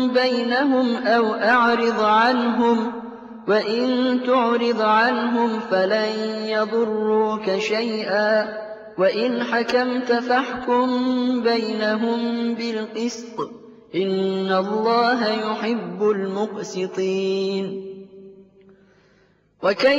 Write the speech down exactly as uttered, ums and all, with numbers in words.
بينهم أو أعرض عنهم وإن تعرض عنهم فلن يضروك شيئا وإن حكمت فاحكم بينهم بالقسط إن الله يحب المقسطين.